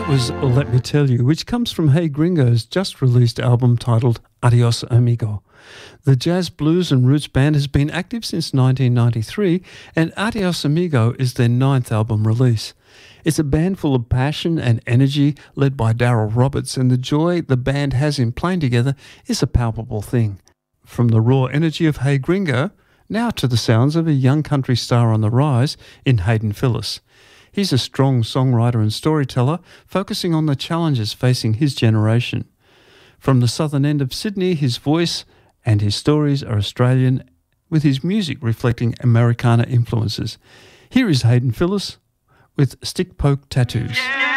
That was Let Me Tell You, which comes from Hey Gringo's just-released album titled Adios Amigo. The jazz, blues and roots band has been active since 1993, and Adios Amigo is their 9th album release. It's a band full of passion and energy, led by Daryl Roberts, and the joy the band has in playing together is a palpable thing. From the raw energy of Hey Gringo, now to the sounds of a young country star on the rise in Hayden Phillis. He's a strong songwriter and storyteller, focusing on the challenges facing his generation. From the southern end of Sydney, his voice and his stories are Australian, with his music reflecting Americana influences. Here is Hayden Phillis with Stick Poke Tattoos.